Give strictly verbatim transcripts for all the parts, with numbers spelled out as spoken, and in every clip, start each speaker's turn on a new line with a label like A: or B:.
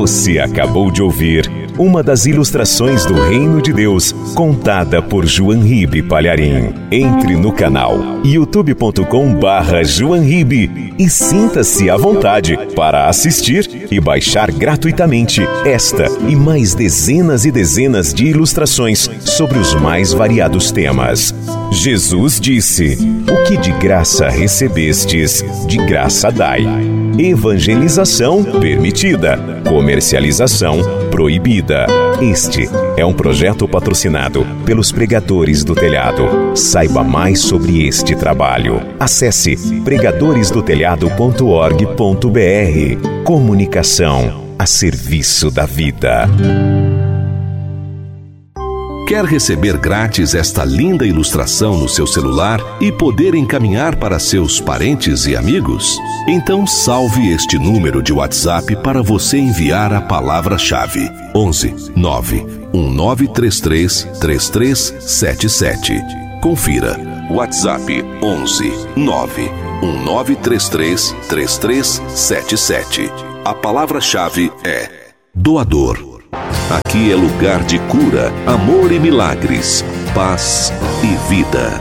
A: Você acabou de ouvir uma das ilustrações do Reino de Deus, contada por João Ribe Palharim. Entre no canal youtube ponto com barra João Ribe e sinta-se à vontade para assistir e baixar gratuitamente esta e mais dezenas e dezenas de ilustrações sobre os mais variados temas. Jesus disse: "O que de graça recebestes, de graça dai." Evangelização permitida, comercialização proibida. Este é um projeto patrocinado pelos Pregadores do Telhado. Saiba mais sobre este trabalho. Acesse pregadores do telhado ponto org ponto br. Comunicação a serviço da vida.
B: Quer receber grátis esta linda ilustração no seu celular e poder encaminhar para seus parentes e amigos? Então salve este número de WhatsApp para você enviar a palavra-chave: onze nove um nove três três três três sete sete. Confira. WhatsApp onze nove um nove três três três três sete sete. A palavra-chave é doador. Aqui é lugar de cura, amor e milagres, paz e vida.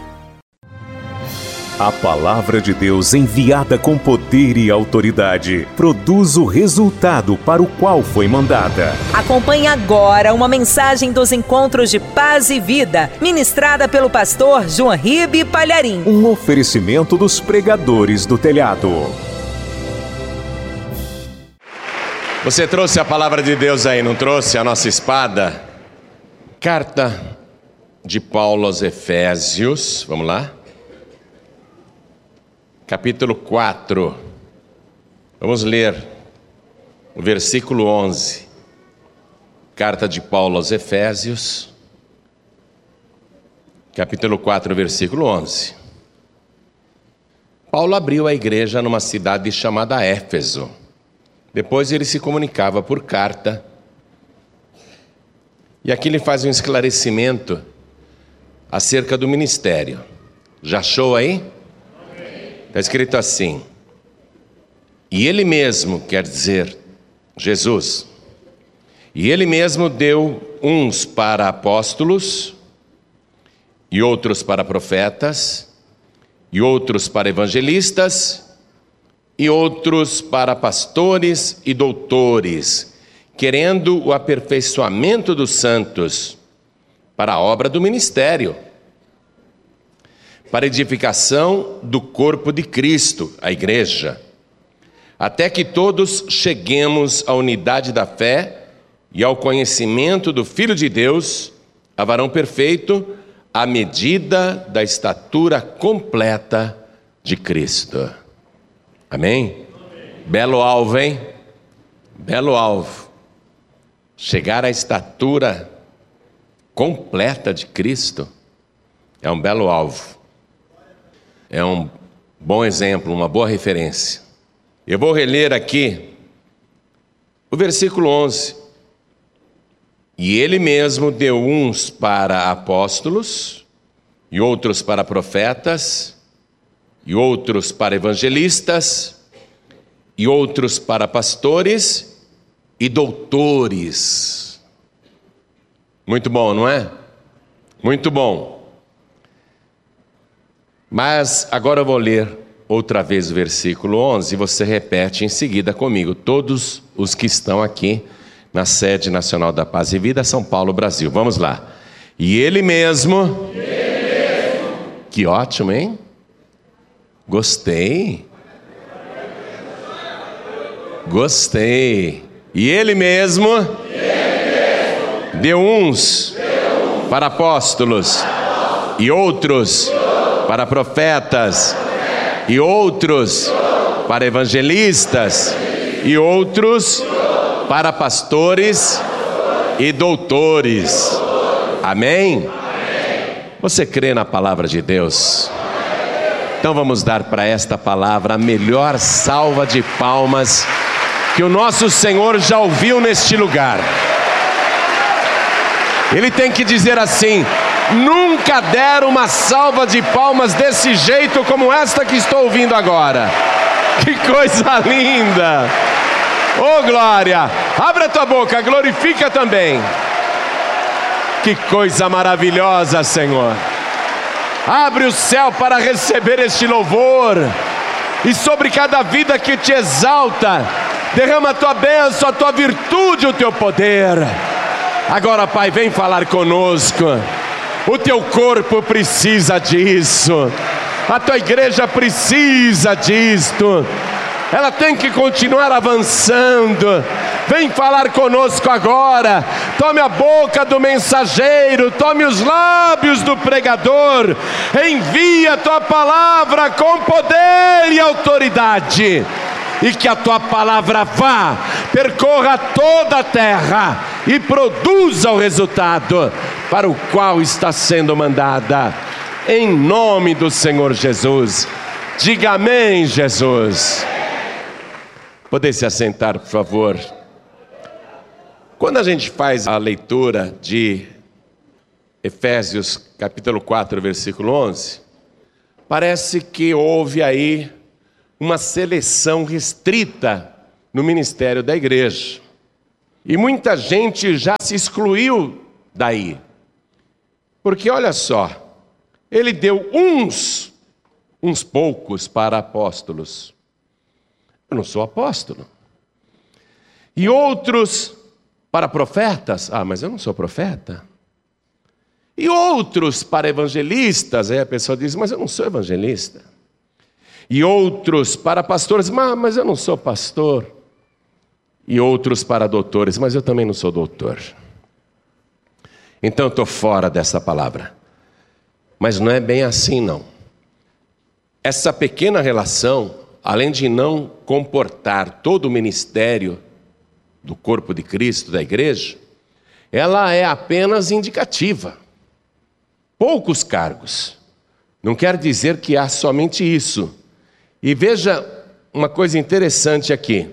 A: A palavra de Deus, enviada com poder e autoridade, produz o resultado para o qual foi mandada.
C: Acompanhe agora uma mensagem dos Encontros de Paz e Vida, ministrada pelo pastor João Ribe Palharim.
A: Um oferecimento dos Pregadores do Telhado.
D: Você trouxe a palavra de Deus aí, não trouxe a nossa espada? Carta de Paulo aos Efésios, vamos lá? Capítulo quatro, vamos ler o versículo onze. Carta de Paulo aos Efésios, capítulo quatro, versículo onze. Paulo abriu a igreja numa cidade chamada Éfeso. Depois ele se comunicava por carta. E aqui ele faz um esclarecimento acerca do ministério. Já achou aí? Está escrito assim: e ele mesmo, quer dizer, Jesus, e ele mesmo deu uns para apóstolos, e outros para profetas, e outros para evangelistas, e outros para pastores e doutores, querendo o aperfeiçoamento dos santos, para a obra do ministério, para edificação do corpo de Cristo, a igreja, até que todos cheguemos à unidade da fé e ao conhecimento do Filho de Deus, a varão perfeito, à medida da estatura completa de Cristo. Amém? Amém? Belo alvo, hein? Belo alvo. Chegar à estatura completa de Cristo é um belo alvo. É um bom exemplo, uma boa referência. Eu vou reler aqui o versículo onze. E ele mesmo deu uns para apóstolos, e outros para profetas, e outros para evangelistas, e outros para pastores e doutores. Muito bom, não é? Muito bom. Mas agora eu vou ler outra vez o versículo onze, e você repete em seguida comigo. Todos os que estão aqui na sede nacional da Paz e Vida, São Paulo, Brasil. Vamos lá. E ele mesmo... E ele mesmo. Que ótimo, hein? Gostei. Gostei. E ele mesmo, e ele mesmo. Deu uns, deu uns para apóstolos, para apóstolos. E outros, e outros para profetas, para e outros, e outros para evangelistas, e outros, e outros para pastores, pastores e doutores. doutores. Amém? Amém? Você crê na palavra de Deus? Então vamos dar para esta palavra a melhor salva de palmas que o nosso Senhor já ouviu neste lugar. Ele tem que dizer assim: nunca deram uma salva de palmas desse jeito como esta que estou ouvindo agora. Que coisa linda! Oh, glória! Abre a tua boca, glorifica também. Que coisa maravilhosa, Senhor. Abre o céu para receber este louvor. E sobre cada vida que te exalta, derrama a tua bênção, a tua virtude, o teu poder. Agora, Pai, vem falar conosco. O teu corpo precisa disso. A tua igreja precisa disto. Ela tem que continuar avançando. Vem falar conosco agora. Tome a boca do mensageiro, tome os lábios do pregador. Envia a tua palavra com poder e autoridade. E que a tua palavra vá, percorra toda a terra e produza o resultado para o qual está sendo mandada. Em nome do Senhor Jesus. Diga amém, Jesus. Poder se assentar, por favor. Quando a gente faz a leitura de Efésios capítulo quatro, versículo onze, parece que houve aí uma seleção restrita no ministério da igreja. E muita gente já se excluiu daí. Porque olha só, ele deu uns, uns poucos para apóstolos. Eu não sou apóstolo. E outros para profetas. Ah, mas eu não sou profeta. E outros para evangelistas. Aí a pessoa diz, mas eu não sou evangelista. E outros para pastores. Mas, mas eu não sou pastor. E outros para doutores. Mas eu também não sou doutor. Então eu estou fora dessa palavra. Mas não é bem assim, não. Essa pequena relação, além de não comportar todo o ministério do corpo de Cristo, da igreja, ela é apenas indicativa. Poucos cargos. Não quer dizer que há somente isso. E veja uma coisa interessante aqui.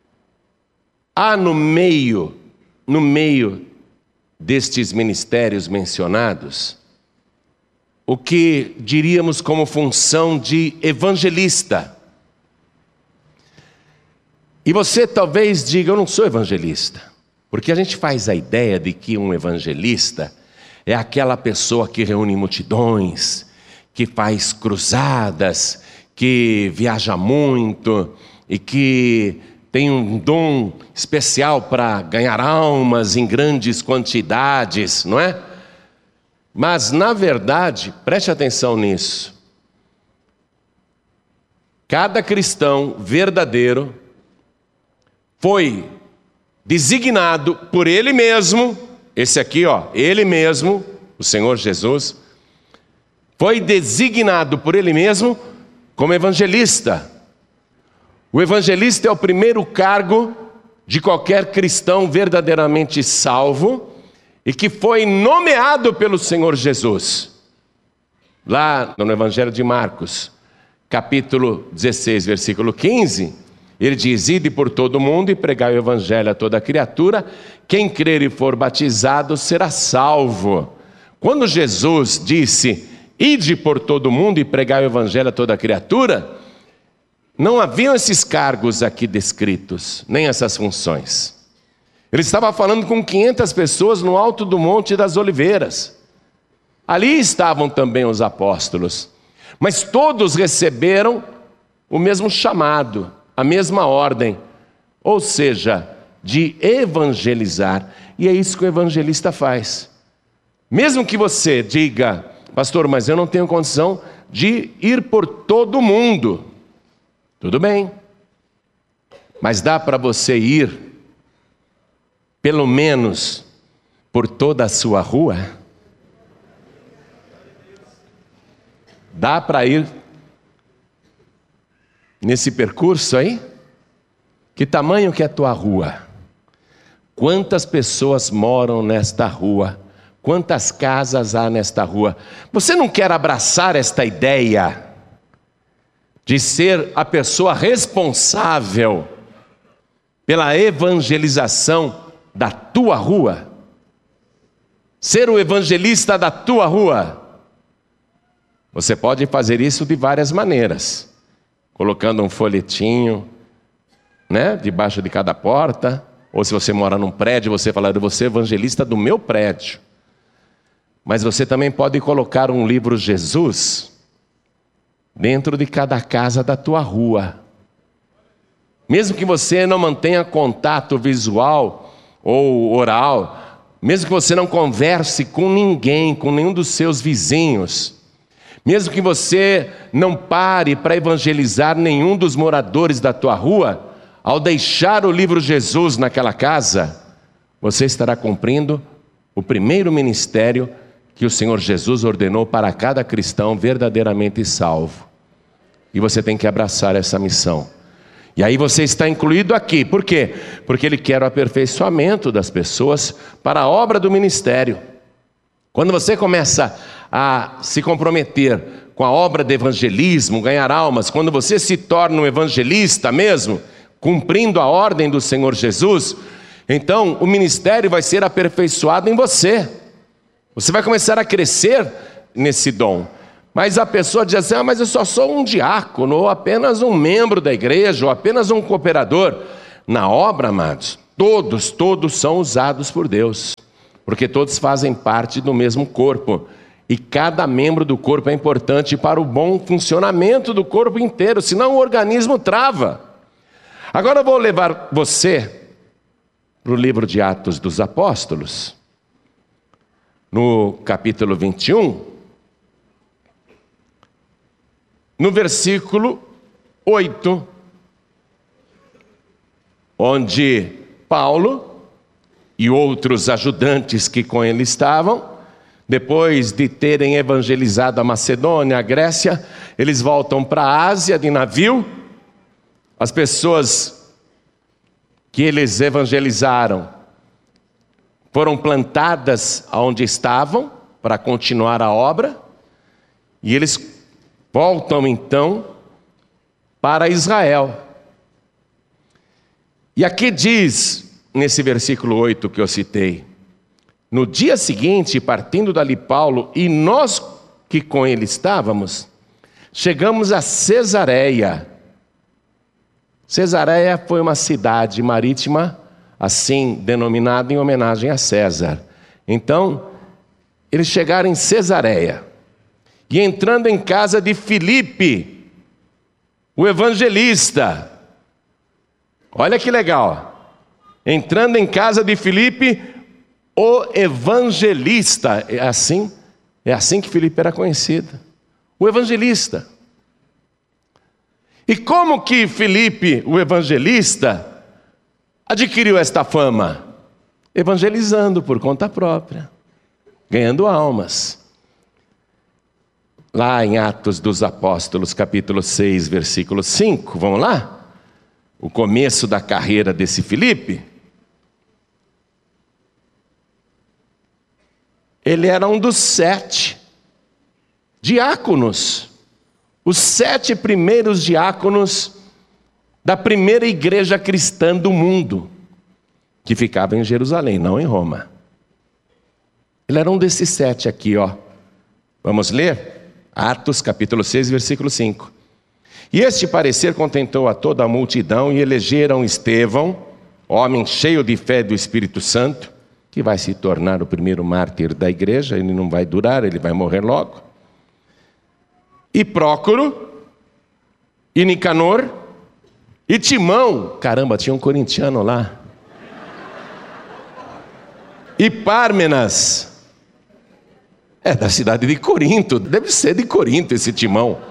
D: Há no meio, no meio destes ministérios mencionados, o que diríamos como função de evangelista. E você talvez diga, eu não sou evangelista. Porque a gente faz a ideia de que um evangelista é aquela pessoa que reúne multidões, que faz cruzadas, que viaja muito e que tem um dom especial para ganhar almas em grandes quantidades, não é? Mas, na verdade, preste atenção nisso. Cada cristão verdadeiro foi designado por Ele mesmo, esse aqui, ó, Ele mesmo, o Senhor Jesus, foi designado por Ele mesmo como evangelista. O evangelista é o primeiro cargo de qualquer cristão verdadeiramente salvo e que foi nomeado pelo Senhor Jesus. Lá no Evangelho de Marcos, capítulo dezesseis, versículo quinze, ele diz, ide por todo o mundo e pregai o evangelho a toda criatura, quem crer e for batizado será salvo. Quando Jesus disse, ide por todo o mundo e pregai o evangelho a toda criatura, não haviam esses cargos aqui descritos, nem essas funções. Ele estava falando com quinhentas pessoas no alto do Monte das Oliveiras. Ali estavam também os apóstolos, mas todos receberam o mesmo chamado, a mesma ordem, ou seja, de evangelizar. E é isso que o evangelista faz. Mesmo que você diga, pastor, mas eu não tenho condição de ir por todo o mundo. Tudo bem, mas dá para você ir, pelo menos, por toda a sua rua? Dá para ir nesse percurso aí? Que tamanho que é a tua rua? Quantas pessoas moram nesta rua? Quantas casas há nesta rua? Você não quer abraçar esta ideia de ser a pessoa responsável pela evangelização da tua rua? Ser o evangelista da tua rua? Você pode fazer isso de várias maneiras. Colocando um folhetinho né? Debaixo de cada porta. Ou se você mora num prédio, você fala, eu vou ser evangelista do meu prédio. Mas você também pode colocar um livro Jesus dentro de cada casa da tua rua. Mesmo que você não mantenha contato visual ou oral, mesmo que você não converse com ninguém, com nenhum dos seus vizinhos, mesmo que você não pare para evangelizar nenhum dos moradores da tua rua, ao deixar o livro Jesus naquela casa, você estará cumprindo o primeiro ministério que o Senhor Jesus ordenou para cada cristão verdadeiramente salvo. E você tem que abraçar essa missão. E aí você está incluído aqui. Por quê? Porque Ele quer o aperfeiçoamento das pessoas para a obra do ministério. Quando você começa a se comprometer com a obra de evangelismo, ganhar almas, quando você se torna um evangelista mesmo, cumprindo a ordem do Senhor Jesus, então o ministério vai ser aperfeiçoado em você. Você vai começar a crescer nesse dom. Mas a pessoa diz assim, ah, mas eu só sou um diácono, ou apenas um membro da igreja, ou apenas um cooperador. Na obra, amados, todos, todos são usados por Deus, porque todos fazem parte do mesmo corpo, e cada membro do corpo é importante para o bom funcionamento do corpo inteiro, senão o organismo trava. Agora eu vou levar você para o livro de Atos dos Apóstolos, no capítulo vinte e um, no versículo oito, onde Paulo e outros ajudantes que com ele estavam, depois de terem evangelizado a Macedônia, a Grécia, eles voltam para a Ásia de navio. As pessoas que eles evangelizaram foram plantadas onde estavam para continuar a obra, e eles voltam então para Israel. E aqui diz, nesse versículo oito que eu citei, no dia seguinte, partindo dali Paulo, e nós que com ele estávamos, chegamos a Cesareia. Cesareia foi uma cidade marítima, assim denominada em homenagem a César. Então, eles chegaram em Cesareia. E entrando em casa de Filipe, o evangelista. Olha que legal. Entrando em casa de Filipe, o evangelista. É assim, é assim que Filipe era conhecido. O evangelista. E como que Filipe, o evangelista, adquiriu esta fama? Evangelizando por conta própria, ganhando almas. Lá em Atos dos Apóstolos, capítulo seis, versículo cinco, vamos lá? O começo da carreira desse Filipe. Ele era um dos sete diáconos, os sete primeiros diáconos da primeira igreja cristã do mundo, que ficava em Jerusalém, não em Roma. Ele era um desses sete aqui, ó. Vamos ler? Atos capítulo seis, versículo cinco. E este parecer contentou a toda a multidão, e elegeram Estevão, homem cheio de fé do Espírito Santo, que vai se tornar o primeiro mártir da igreja. Ele não vai durar, ele vai morrer logo. E Prócoro, e Nicanor, e Timão. Caramba, tinha um corintiano lá. E Pármenas. É da cidade de Corinto, deve ser de Corinto esse Timão.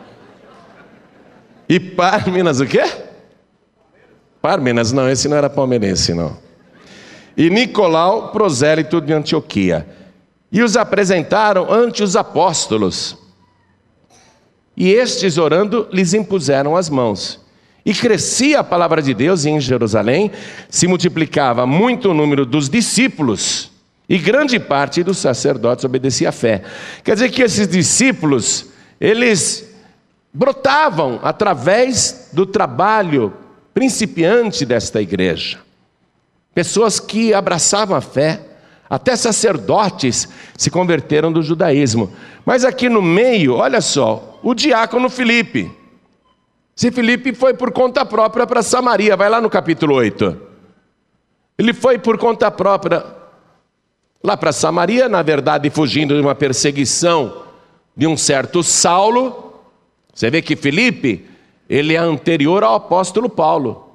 D: E Pármenas o quê? Pármenas, não, esse não era palmeirense, não. E Nicolau, prosélito de Antioquia. E os apresentaram ante os apóstolos. E estes, orando, lhes impuseram as mãos. E crescia a palavra de Deus, e em Jerusalém se multiplicava muito o número dos discípulos, e grande parte dos sacerdotes obedecia à fé. Quer dizer que esses discípulos, eles brotavam através do trabalho principiante desta igreja. Pessoas que abraçavam a fé, até sacerdotes se converteram do judaísmo. Mas aqui no meio, olha só, o diácono Filipe. Se Filipe foi por conta própria para Samaria, vai lá no capítulo oito. Ele foi por conta própria lá para Samaria, na verdade fugindo de uma perseguição de um certo Saulo. Você vê que Filipe, ele é anterior ao apóstolo Paulo.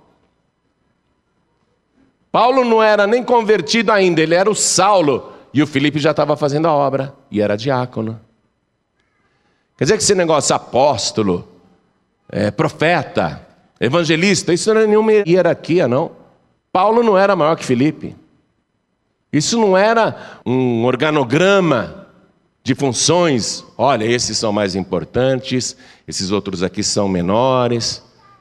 D: Paulo não era nem convertido ainda, ele era o Saulo. E o Filipe já estava fazendo a obra, e era diácono. Quer dizer que esse negócio apóstolo, é, profeta, evangelista, isso não é nenhuma hierarquia, não. Paulo não era maior que Filipe. Isso não era um organograma de funções. Olha, esses são mais importantes, esses outros aqui são menores.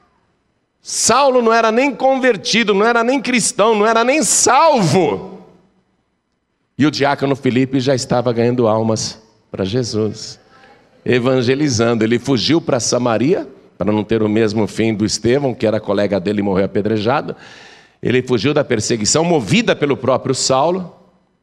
D: Saulo não era nem convertido, não era nem cristão, não era nem salvo. E o diácono Filipe já estava ganhando almas para Jesus, evangelizando. Ele fugiu para Samaria, para não ter o mesmo fim do Estevão, que era colega dele e morreu apedrejado. Ele fugiu da perseguição, movida pelo próprio Saulo.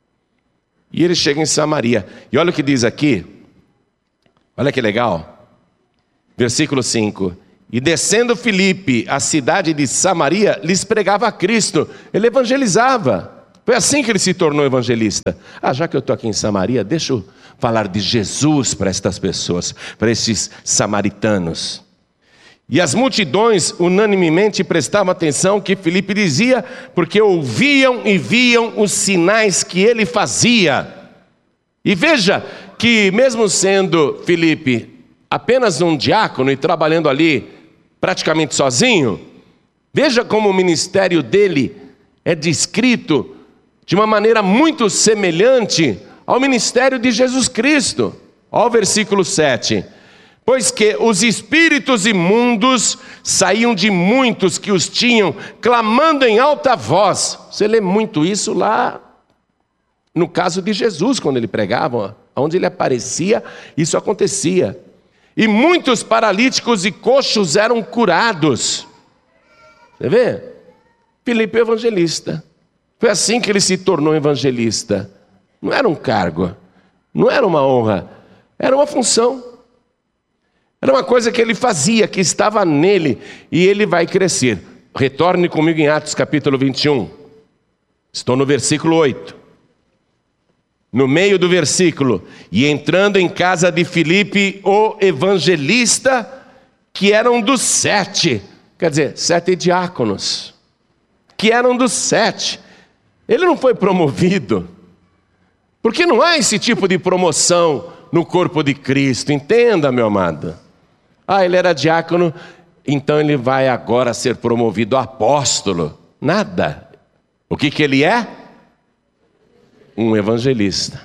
D: E ele chega em Samaria. E olha o que diz aqui. Olha que legal. Versículo cinco. E descendo Filipe à cidade de Samaria, lhes pregava a Cristo. Ele evangelizava. Foi assim que ele se tornou evangelista. Ah, já que eu estou aqui em Samaria, deixa eu falar de Jesus para estas pessoas, para esses samaritanos. E as multidões unanimemente prestavam atenção que Filipe dizia, porque ouviam e viam os sinais que ele fazia. E veja que mesmo sendo Filipe apenas um diácono e trabalhando ali praticamente sozinho, veja como o ministério dele é descrito de uma maneira muito semelhante ao ministério de Jesus Cristo. Olha o versículo sete. Pois que os espíritos imundos saíam de muitos que os tinham, clamando em alta voz. Você lê muito isso lá no caso de Jesus, quando ele pregava, onde ele aparecia, isso acontecia. E muitos paralíticos e coxos eram curados. Você vê? Filipe é evangelista. Foi assim que ele se tornou evangelista. Não era um cargo, não era uma honra, era uma função. Era uma coisa que ele fazia, que estava nele, e ele vai crescer. Retorne comigo em Atos capítulo vinte e um. Estou no versículo oito. No meio do versículo. E entrando em casa de Filipe, o evangelista, que eram dos sete. Quer dizer, sete diáconos. Que eram dos sete. Ele não foi promovido. Porque não há esse tipo de promoção no corpo de Cristo. Entenda, meu amado. Ah, ele era diácono, então ele vai agora ser promovido a apóstolo. Nada. O que que ele é? Um evangelista.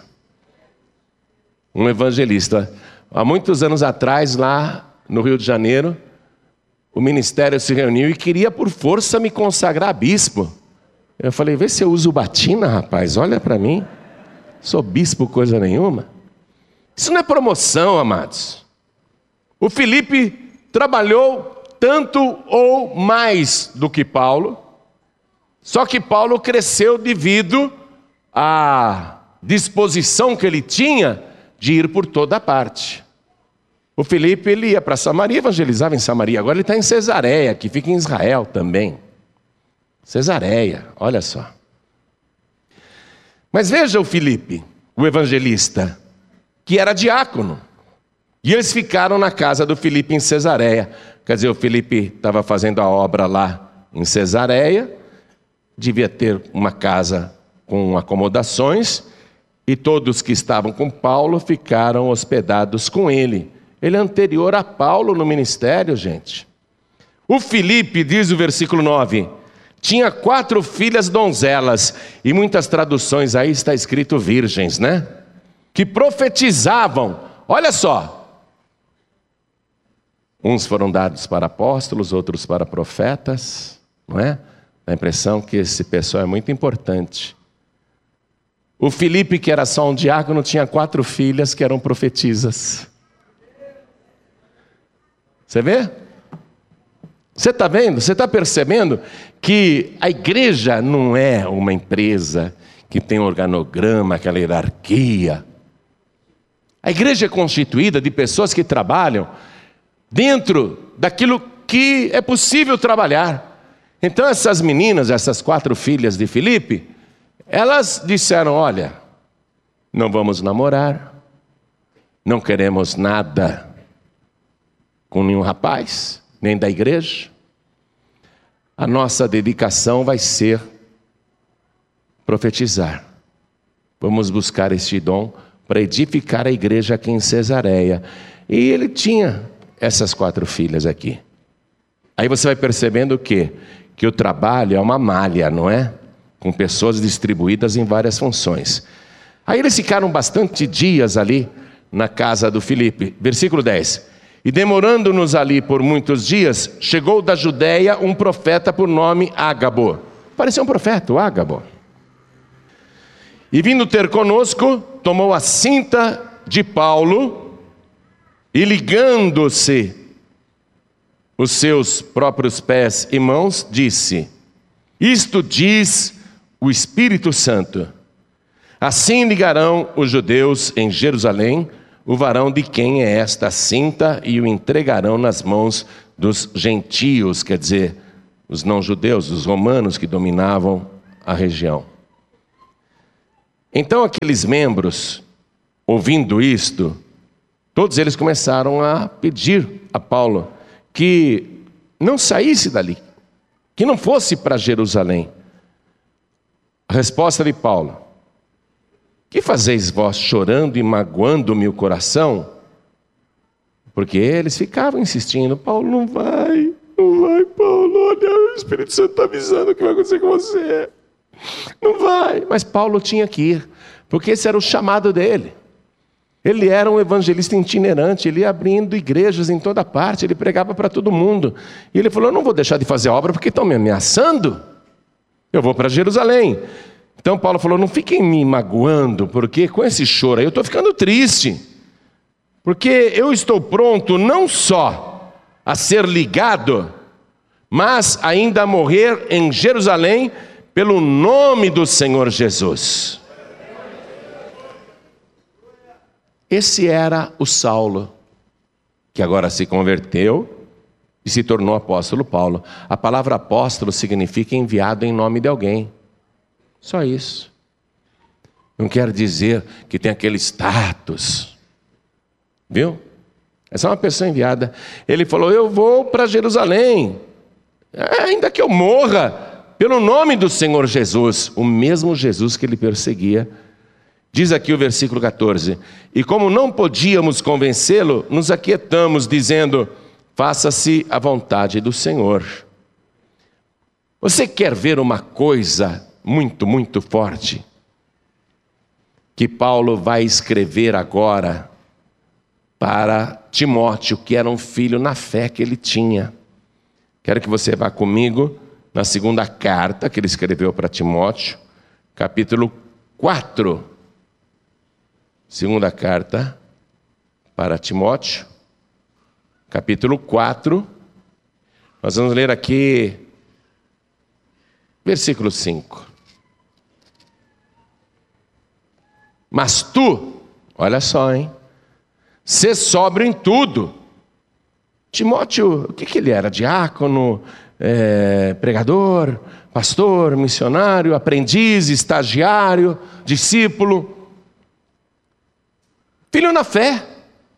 D: Um evangelista. Há muitos anos atrás, lá no Rio de Janeiro, o ministério se reuniu e queria por força me consagrar a bispo. Eu falei, vê se eu uso batina, rapaz, olha para mim. Sou bispo coisa nenhuma. Isso não é promoção, amados. O Filipe trabalhou tanto ou mais do que Paulo, só que Paulo cresceu devido à disposição que ele tinha de ir por toda parte. O Filipe, ele ia para Samaria, evangelizava em Samaria. Agora ele está em Cesareia, que fica em Israel também. Cesareia, olha só. Mas veja o Filipe, o evangelista, que era diácono. E eles ficaram na casa do Filipe em Cesareia. Quer dizer, o Filipe estava fazendo a obra lá em Cesareia, devia ter uma casa com acomodações, e todos que estavam com Paulo ficaram hospedados com ele. Ele é anterior a Paulo no ministério, gente. O Filipe, diz o versículo nove, tinha quatro filhas donzelas, e muitas traduções aí está escrito virgens, né? Que profetizavam, olha só. Uns foram dados para apóstolos, outros para profetas, não é? Dá a impressão que esse pessoal é muito importante. O Filipe, que era só um diácono, tinha quatro filhas que eram profetisas. Você vê? Você está vendo? Você está percebendo que a igreja não é uma empresa que tem um organograma, aquela hierarquia. A igreja é constituída de pessoas que trabalham dentro daquilo que é possível trabalhar. Então essas meninas, essas quatro filhas de Filipe, elas disseram: olha, não vamos namorar, não queremos nada com nenhum rapaz, nem da igreja. A nossa dedicação vai ser profetizar. Vamos buscar este dom para edificar a igreja aqui em Cesareia. E ele tinha essas quatro filhas aqui. Aí você vai percebendo o quê? Que o trabalho é uma malha, não é? Com pessoas distribuídas em várias funções. Aí eles ficaram bastante dias ali na casa do Filipe. Versículo dez. E demorando-nos ali por muitos dias, chegou da Judéia um profeta por nome Ágabo. Parecia um profeta, o Ágabo. E vindo ter conosco, tomou a cinta de Paulo e ligando-se os seus próprios pés e mãos, disse: isto diz o Espírito Santo. Assim ligarão os judeus em Jerusalém o varão de quem é esta cinta e o entregarão nas mãos dos gentios, quer dizer, os não-judeus, os romanos que dominavam a região. Então aqueles membros, ouvindo isto, todos eles começaram a pedir a Paulo que não saísse dali, que não fosse para Jerusalém. A resposta de Paulo: que fazeis vós chorando e magoando-me o coração? Porque eles ficavam insistindo: Paulo, não vai, não vai, Paulo, olha, o Espírito Santo está avisando o que vai acontecer com você. Não vai. Mas Paulo tinha que ir, porque esse era o chamado dele. Ele era um evangelista itinerante, ele ia abrindo igrejas em toda parte, ele pregava para todo mundo. E ele falou: eu não vou deixar de fazer a obra porque estão me ameaçando. Eu vou para Jerusalém. Então Paulo falou: não fiquem me magoando, porque com esse choro aí eu estou ficando triste. Porque eu estou pronto não só a ser ligado, mas ainda a morrer em Jerusalém pelo nome do Senhor Jesus. Esse era o Saulo, que agora se converteu e se tornou apóstolo Paulo. A palavra apóstolo significa enviado em nome de alguém. Só isso. Não quer dizer que tem aquele status. Viu? É só uma pessoa enviada. Ele falou: eu vou para Jerusalém, é, ainda que eu morra, pelo nome do Senhor Jesus. O mesmo Jesus que ele perseguia. Diz aqui o versículo catorze. E como não podíamos convencê-lo, nos aquietamos, dizendo: faça-se a vontade do Senhor. Você quer ver uma coisa muito, muito forte que Paulo vai escrever agora para Timóteo, que era um filho na fé que ele tinha? Quero que você vá comigo na segunda carta que ele escreveu para Timóteo, capítulo quatro. Segunda carta para Timóteo, capítulo quatro. Nós vamos ler aqui versículo cinco. Mas tu, olha só, hein? Sê sóbrio em tudo. Timóteo, o que, que ele era? Diácono, é, pregador, pastor, missionário, aprendiz, estagiário, discípulo. Filho na fé.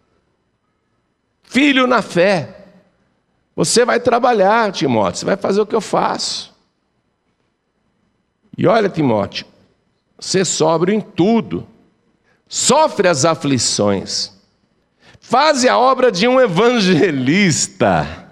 D: Filho na fé. Você vai trabalhar, Timóteo, você vai fazer o que eu faço. E olha, Timóteo, ser sóbrio em tudo, sofre as aflições, faz a obra de um evangelista.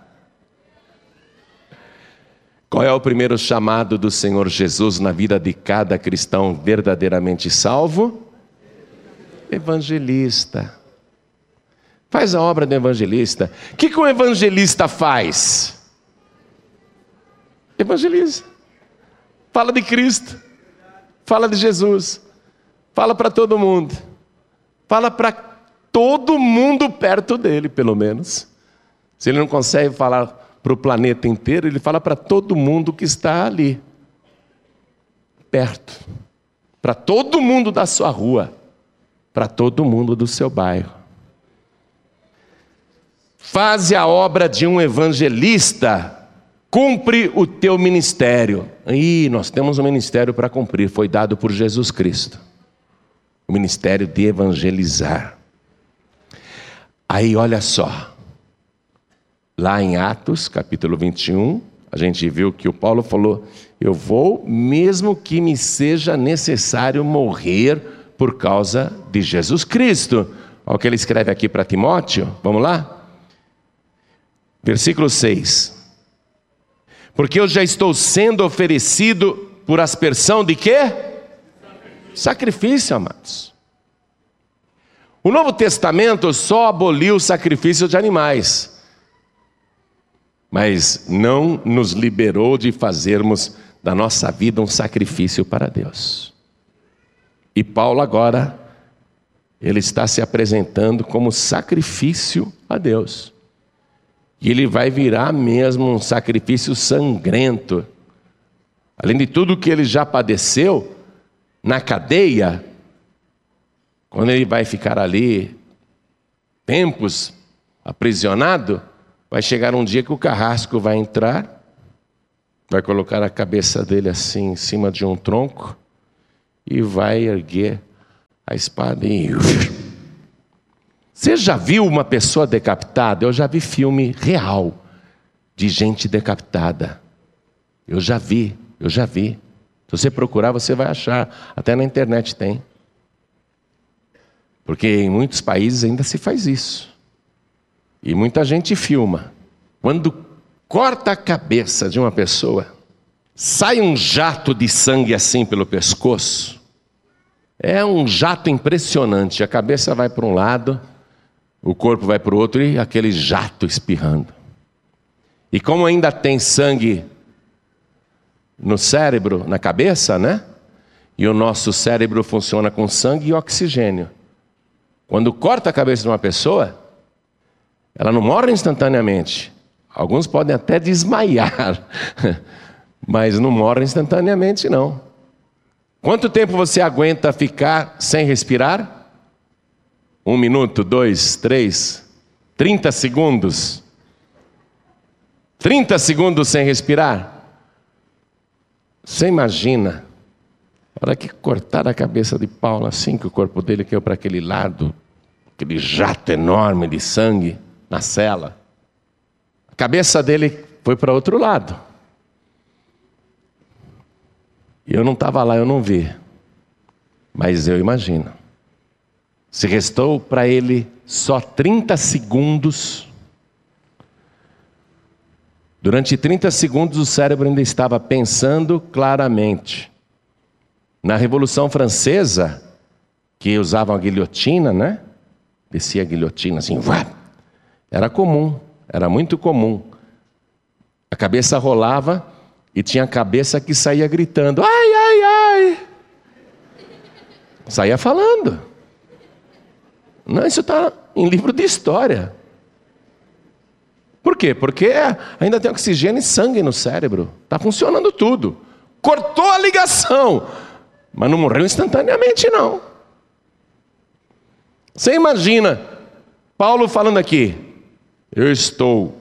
D: Qual é o primeiro chamado do Senhor Jesus na vida de cada cristão verdadeiramente salvo? Evangelista. Faz a obra do evangelista. O que, que um evangelista faz? Evangeliza. Fala de Cristo. Fala de Jesus. Fala para todo mundo. Fala para todo mundo perto dele, pelo menos. Se ele não consegue falar para o planeta inteiro, ele fala para todo mundo que está ali. Perto. Para todo mundo da sua rua. Para todo mundo do seu bairro. faze a obra de um evangelista, cumpre o teu ministério. Ih, nós temos um ministério para cumprir, foi dado por Jesus Cristo. O ministério de evangelizar. Aí olha só, lá em Atos, capítulo vinte e um, a gente viu que o Paulo falou, eu vou, mesmo que me seja necessário morrer por causa de Jesus Cristo. Olha o que ele escreve aqui para Timóteo, vamos lá? Versículo seis. Porque eu já estou sendo oferecido por aspersão de quê? Sacrifício, Sacrifício amados. O Novo Testamento só aboliu o sacrifício de animais, mas não nos liberou de fazermos da nossa vida um sacrifício para Deus. E Paulo agora, ele está se apresentando como sacrifício a Deus. E ele vai virar mesmo um sacrifício sangrento. Além de tudo que ele já padeceu na cadeia, quando ele vai ficar ali tempos aprisionado, vai chegar um dia que o carrasco vai entrar, vai colocar a cabeça dele assim em cima de um tronco e vai erguer a espada e... Você já viu uma pessoa decapitada? Eu já vi filme real de gente decapitada. Eu já vi, eu já vi. Se você procurar, você vai achar. Até na internet tem. Porque em muitos países ainda se faz isso. E muita gente filma. Quando corta a cabeça de uma pessoa, sai um jato de sangue assim pelo pescoço. É um jato impressionante. A cabeça vai para um lado, o corpo vai para o outro e aquele jato espirrando. E como ainda tem sangue no cérebro, na cabeça, né? E o nosso cérebro funciona com sangue e oxigênio. Quando corta a cabeça de uma pessoa, ela não morre instantaneamente. Alguns podem até desmaiar, mas não morre instantaneamente, não. Quanto tempo você aguenta ficar sem respirar? Um minuto, dois, três, trinta segundos. trinta segundos sem respirar? Você imagina, a hora que cortaram a cabeça de Paulo, assim que o corpo dele caiu para aquele lado, aquele jato enorme de sangue na cela. A cabeça dele foi para outro lado. E eu não estava lá, eu não vi. Mas eu imagino. Se restou para ele só trinta segundos. Durante trinta segundos o cérebro ainda estava pensando claramente. Na Revolução Francesa, que usavam a guilhotina, né? Descia a guilhotina assim, vá. Era comum, era muito comum. A cabeça rolava e tinha a cabeça que saía gritando, ai, ai, ai. Saía falando. Não, isso está em livro de história. Por quê? Porque ainda tem oxigênio e sangue no cérebro. Está funcionando tudo. Cortou a ligação. Mas não morreu instantaneamente, não. Você imagina Paulo falando aqui, eu estou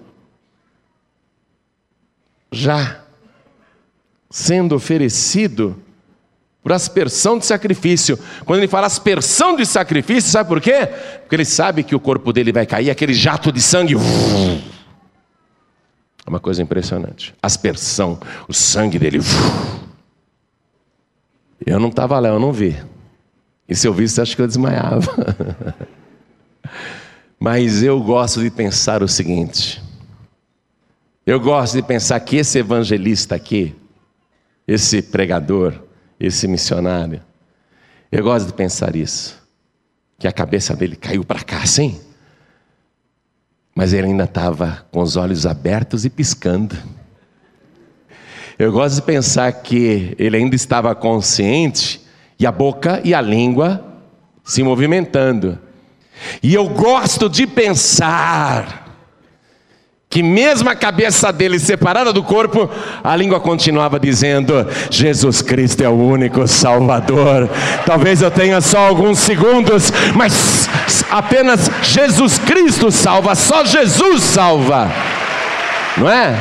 D: já sendo oferecido por aspersão de sacrifício. Quando ele fala aspersão de sacrifício, sabe por quê? Porque ele sabe que o corpo dele vai cair, aquele jato de sangue. É uma coisa impressionante. Aspersão, o sangue dele. Eu não estava lá, eu não vi. E se eu visse, acho que eu desmaiava. Mas eu gosto de pensar o seguinte. Eu gosto de pensar que esse evangelista aqui, esse pregador, esse missionário, eu gosto de pensar isso. Que a cabeça dele caiu para cá, assim. Mas ele ainda estava com os olhos abertos e piscando. Eu gosto de pensar que ele ainda estava consciente e a boca e a língua se movimentando. E eu gosto de pensar que mesmo a cabeça dele separada do corpo, a língua continuava dizendo: Jesus Cristo é o único Salvador. Talvez eu tenha só alguns segundos, mas apenas Jesus Cristo salva, só Jesus salva, não é?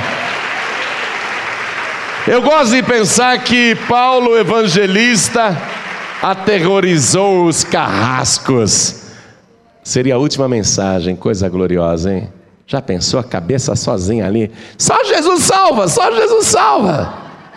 D: Eu gosto de pensar que Paulo, evangelista, aterrorizou os carrascos. Seria a última mensagem, coisa gloriosa, hein? Já pensou a cabeça sozinha ali? Só Jesus salva, só Jesus salva.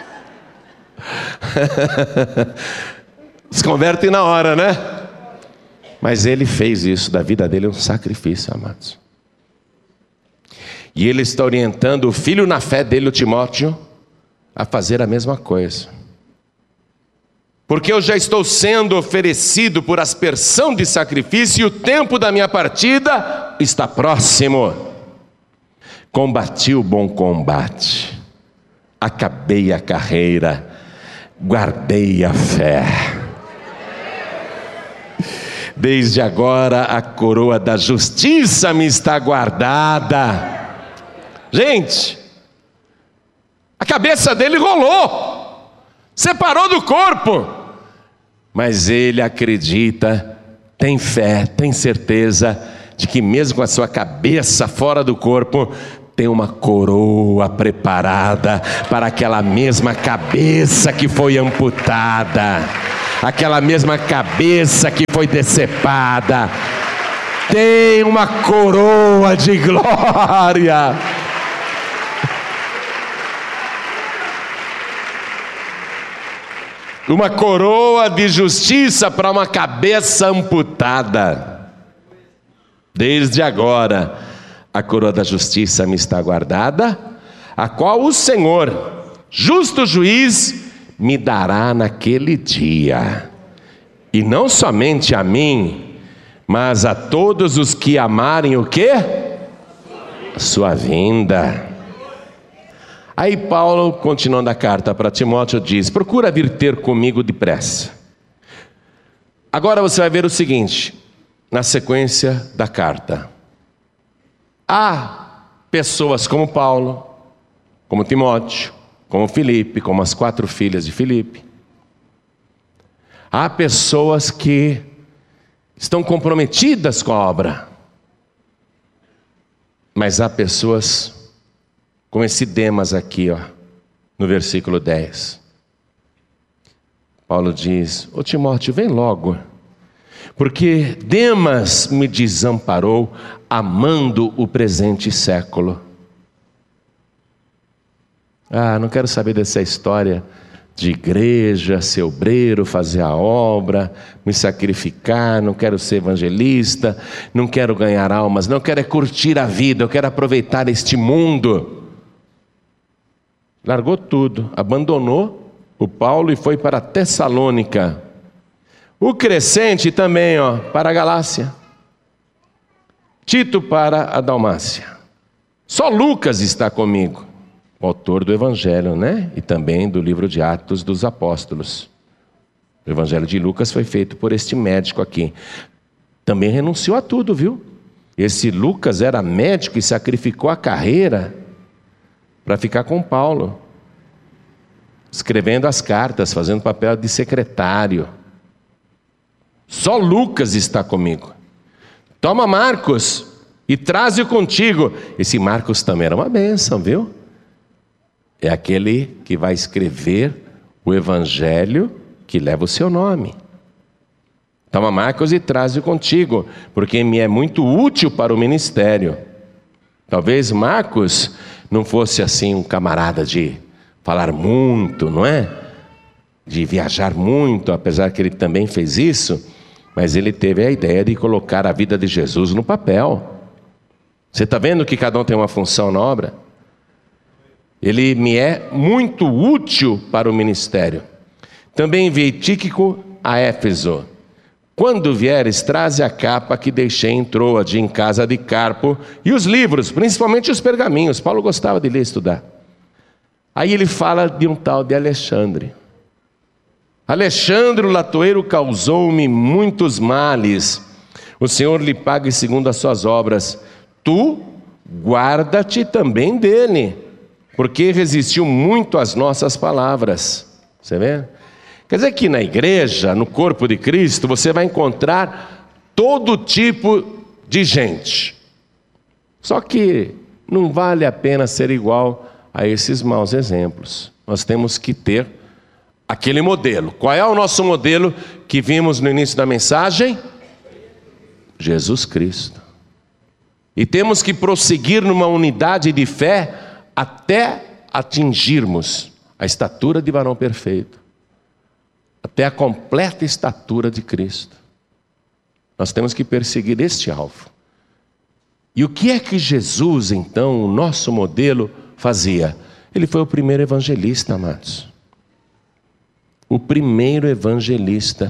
D: Se converte na hora, né? Mas ele fez isso, da vida dele um sacrifício, amados. E ele está orientando o filho na fé dele, o Timóteo, a fazer a mesma coisa. Porque eu já estou sendo oferecido por aspersão de sacrifício, e o tempo da minha partida está próximo. Combati o bom combate, acabei a carreira, guardei a fé. Desde agora a coroa da justiça me está guardada. Gente, a cabeça dele rolou, separou do corpo, mas ele acredita, tem fé, tem certeza de que mesmo com a sua cabeça fora do corpo, tem uma coroa preparada para aquela mesma cabeça que foi amputada, aquela mesma cabeça que foi decepada. Tem uma coroa de glória. Uma coroa de justiça para uma cabeça amputada. Desde agora a coroa da justiça me está guardada, a qual o Senhor, justo juiz, me dará naquele dia. E não somente a mim, mas a todos os que amarem o quê? A sua vinda. Aí Paulo, continuando a carta para Timóteo, diz: procura vir ter comigo depressa. Agora você vai ver o seguinte, na sequência da carta. Há pessoas como Paulo, como Timóteo, como Filipe, como as quatro filhas de Filipe. Há pessoas que estão comprometidas com a obra. Mas há pessoas como esse Demas aqui, ó, no versículo dez. Paulo diz: ô Timóteo, vem logo, porque Demas me desamparou, amando o presente século. Ah, não quero saber dessa história de igreja, ser obreiro, fazer a obra, me sacrificar, não quero ser evangelista, não quero ganhar almas, não quero é curtir a vida, eu quero aproveitar este mundo. Largou tudo, abandonou o Paulo e foi para Tessalônica. O Crescente também, ó, para a Galácia. Tito para a Dalmácia. Só Lucas está comigo, o autor do Evangelho, né? E também do livro de Atos dos Apóstolos. O Evangelho de Lucas foi feito por este médico aqui. Também renunciou a tudo, viu? Esse Lucas era médico e sacrificou a carreira para ficar com Paulo, escrevendo as cartas, fazendo papel de secretário. Só Lucas está comigo. Toma Marcos e traze-o contigo. Esse Marcos também era uma bênção, viu? É aquele que vai escrever o evangelho que leva o seu nome. Toma Marcos e traze-o contigo, porque me é muito útil para o ministério. Talvez Marcos não fosse assim um camarada de falar muito, não é? De viajar muito, apesar que ele também fez isso, mas ele teve a ideia de colocar a vida de Jesus no papel. Você está vendo que cada um tem uma função na obra? Ele me é muito útil para o ministério. Também enviei Tíquico a Éfeso. Quando vieres, traze a capa que deixei em Troade, em casa de Carpo, e os livros, principalmente os pergaminhos. Paulo gostava de ler e estudar. Aí ele fala de um tal de Alexandre. Alexandre o latoeiro causou-me muitos males. O Senhor lhe pague segundo as suas obras. Tu guarda-te também dele, porque resistiu muito às nossas palavras. Você vê? Quer dizer que na igreja, no corpo de Cristo, você vai encontrar todo tipo de gente. Só que não vale a pena ser igual a esses maus exemplos. Nós temos que ter aquele modelo. Qual é o nosso modelo que vimos no início da mensagem? Jesus Cristo. E temos que prosseguir numa unidade de fé até atingirmos a estatura de varão perfeito, até a completa estatura de Cristo. Nós temos que perseguir este alvo. E o que é que Jesus, então, o nosso modelo, fazia? Ele foi o primeiro evangelista, amados. O primeiro evangelista.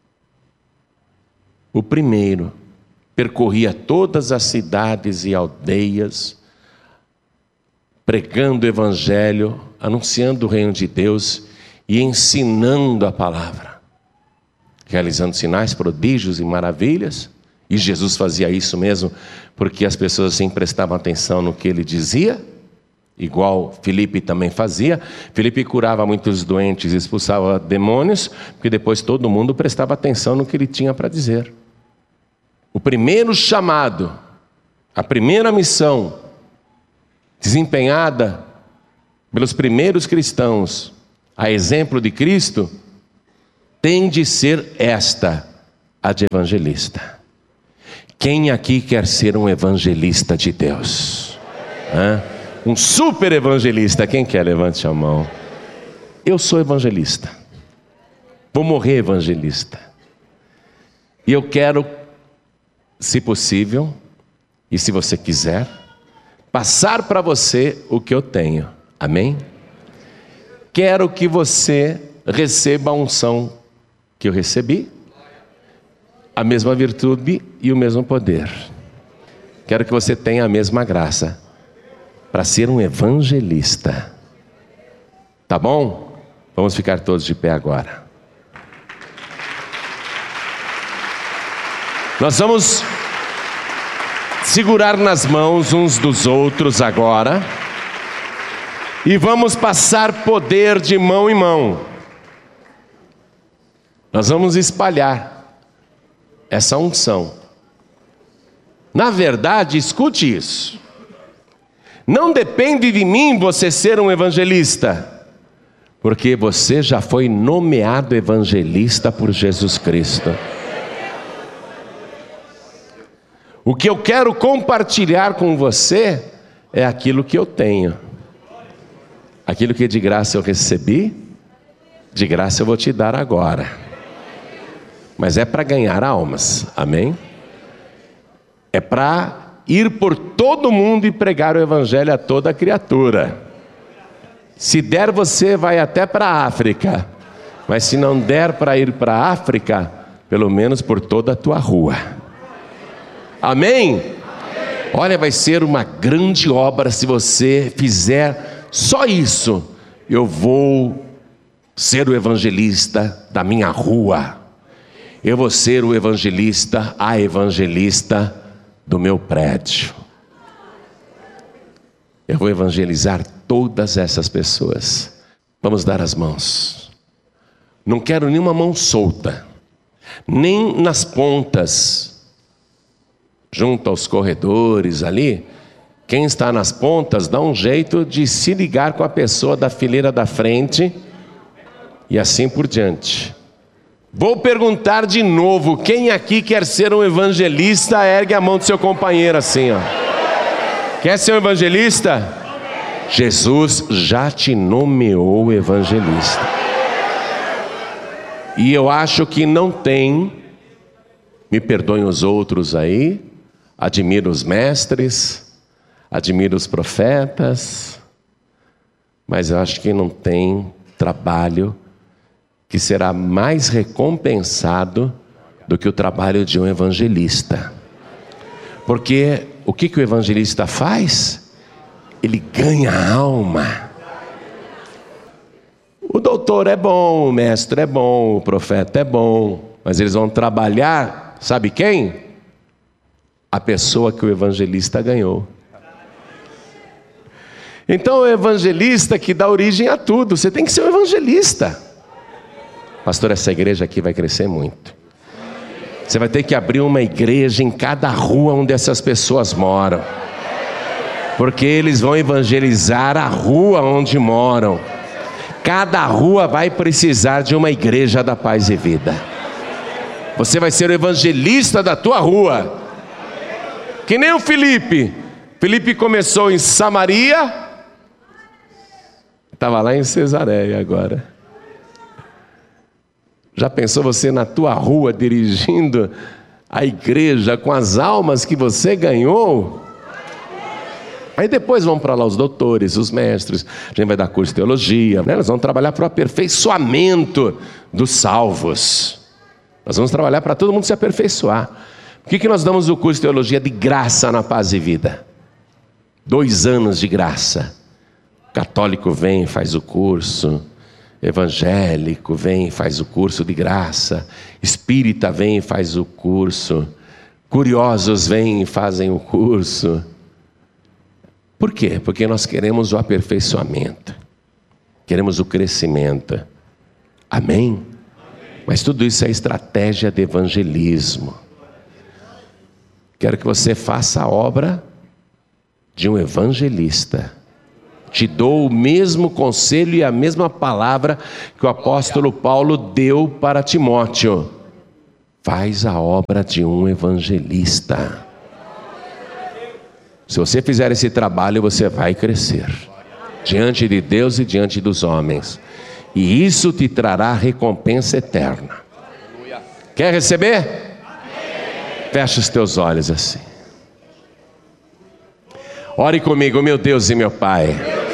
D: O primeiro. Percorria todas as cidades e aldeias, pregando o evangelho, anunciando o reino de Deus e ensinando a palavra, realizando sinais, prodígios e maravilhas. E Jesus fazia isso mesmo, porque as pessoas assim prestavam atenção no que ele dizia, igual Filipe também fazia. Filipe curava muitos doentes, expulsava demônios, porque depois todo mundo prestava atenção no que ele tinha para dizer. O primeiro chamado, a primeira missão desempenhada pelos primeiros cristãos, a exemplo de Cristo, tem de ser esta, a de evangelista. Quem aqui quer ser um evangelista de Deus? Hã? Um super evangelista, quem quer? Levante a mão. Eu sou evangelista. Vou morrer evangelista. E eu quero, se possível, e se você quiser, passar para você o que eu tenho. Amém? Quero que você receba a unção que eu recebi, a mesma virtude e o mesmo poder. Quero que você tenha a mesma graça para ser um evangelista. Tá bom? Vamos ficar todos de pé agora. Nós vamos segurar nas mãos uns dos outros agora e vamos passar poder de mão em mão. Nós vamos espalhar essa unção. Na verdade, escute isso. Não depende de mim você ser um evangelista, porque você já foi nomeado evangelista por Jesus Cristo. O que eu quero compartilhar com você é aquilo que eu tenho. Aquilo que de graça eu recebi, de graça eu vou te dar agora. Mas é para ganhar almas, amém? É para ir por todo mundo e pregar o evangelho a toda criatura. Se der, você vai até para a África. Mas se não der para ir para a África, pelo menos por toda a tua rua. Amém? Amém? Olha, vai ser uma grande obra se você fizer só isso. Eu vou ser o evangelista da minha rua. Eu vou ser o evangelista, a evangelista do meu prédio. Eu vou evangelizar todas essas pessoas. Vamos dar as mãos. Não quero nenhuma mão solta, nem nas pontas, junto aos corredores ali. Quem está nas pontas, dá um jeito de se ligar com a pessoa da fileira da frente e assim por diante. Vou perguntar de novo, quem aqui quer ser um evangelista? Ergue a mão do seu companheiro assim, ó. Quer ser um evangelista? Jesus já te nomeou evangelista. E eu acho que não tem, me perdoem os outros aí, admiro os mestres, admiro os profetas, mas eu acho que não tem trabalho que será mais recompensado do que o trabalho de um evangelista. Porque o que, que o evangelista faz? Ele ganha a alma. O doutor é bom, o mestre é bom, o profeta é bom, mas eles vão trabalhar, sabe quem? A pessoa que o evangelista ganhou. Então, o evangelista que dá origem a tudo. Você tem que ser um evangelista. Pastor, essa igreja aqui vai crescer muito. Você vai ter que abrir uma igreja em cada rua onde essas pessoas moram. Porque eles vão evangelizar a rua onde moram. Cada rua vai precisar de uma igreja da Paz e Vida. Você vai ser o evangelista da tua rua. Que nem o Felipe. Felipe começou em Samaria. Estava lá em Cesareia agora. Já pensou você na tua rua dirigindo a igreja com as almas que você ganhou? Aí depois vão para lá os doutores, os mestres. A gente vai dar curso de teologia, né? Nós vamos trabalhar para o aperfeiçoamento dos salvos. Nós vamos trabalhar para todo mundo se aperfeiçoar. Por que que nós damos o curso de teologia de graça na Paz e Vida? Dois anos de graça. Católico vem, faz o curso. Evangélico vem, faz o curso de graça. Espírita vem, faz o curso. Curiosos vêm e fazem o curso. Por quê? Porque nós queremos o aperfeiçoamento. Queremos o crescimento. Amém? Mas tudo isso é estratégia de evangelismo. Quero que você faça a obra de um evangelista. Te dou o mesmo conselho e a mesma palavra que o apóstolo Paulo deu para Timóteo. Faz a obra de um evangelista. Se você fizer esse trabalho, você vai crescer diante de Deus e diante dos homens. E isso te trará recompensa eterna. Quer receber? Fecha os teus olhos assim. Ore comigo, meu Deus e meu Pai.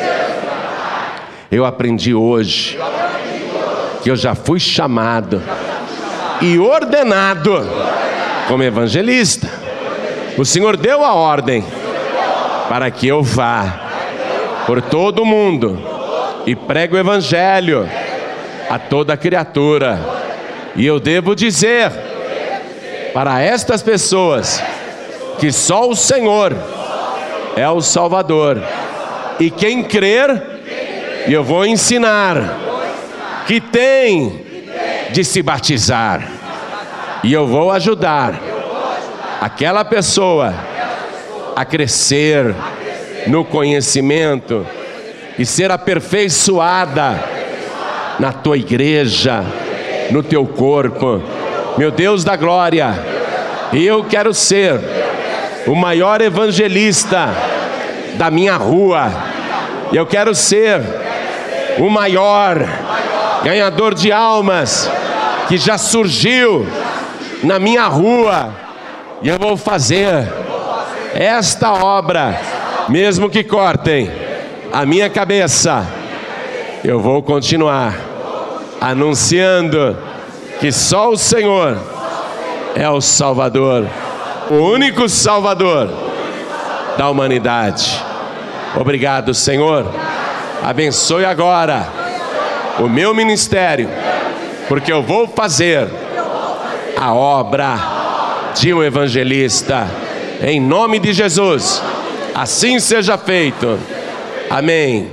D: Eu aprendi hoje que eu já fui chamado e ordenado como evangelista. O Senhor deu a ordem para que eu vá por todo o mundo e pregue o evangelho a toda criatura. E eu devo dizer para estas pessoas que só o Senhor é o Salvador. E quem crer, eu vou ensinar que tem de se batizar. E eu vou ajudar aquela pessoa a crescer no conhecimento e ser aperfeiçoada na tua igreja, no teu corpo. Meu Deus da glória, eu quero ser o maior evangelista da minha rua. Eu quero ser o maior ganhador de almas que já surgiu na minha rua. E eu vou fazer esta obra, mesmo que cortem a minha cabeça. Eu vou continuar anunciando que só o Senhor é o Salvador, o único Salvador da humanidade. Obrigado, Senhor. Abençoe agora o meu ministério, porque eu vou fazer a obra de um evangelista. Em nome de Jesus, assim seja feito. Amém.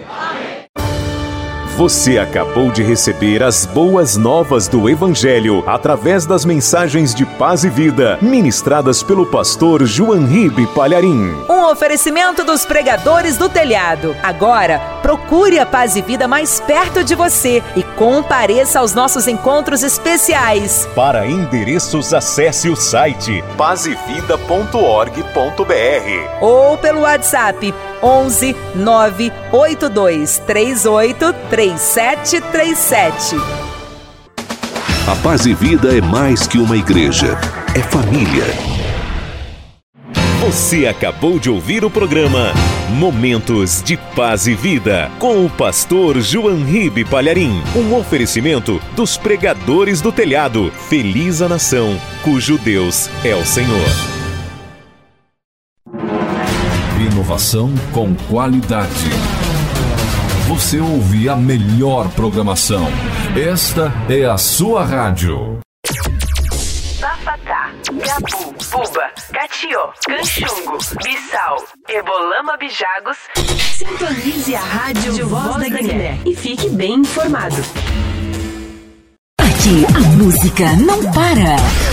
A: Você acabou de receber as boas novas do Evangelho através das mensagens de paz e vida ministradas pelo pastor João Ribe Palharim.
C: Um oferecimento dos pregadores do telhado. Agora, procure a Paz e Vida mais perto de você e compareça aos nossos encontros especiais.
A: Para endereços, acesse o site paz e vida ponto org ponto br
C: ou pelo WhatsApp onze nove oito dois três oito três sete três sete.
B: A Paz e Vida é mais que uma igreja, é família.
A: Você acabou de ouvir o programa Momentos de Paz e Vida, com o pastor João Ribe Palharim. Um oferecimento dos pregadores do telhado. Feliz a nação, cujo Deus é o Senhor.
B: Inovação com qualidade. Você ouve a melhor programação. Esta é a sua rádio.
E: Sapatá, Gabu.
C: Buba, Catió, Canchungo, Bissau, Ebolama Bijagos. Sintonize a Rádio Voz da Guiné e fique bem informado.
E: Aqui a música não para.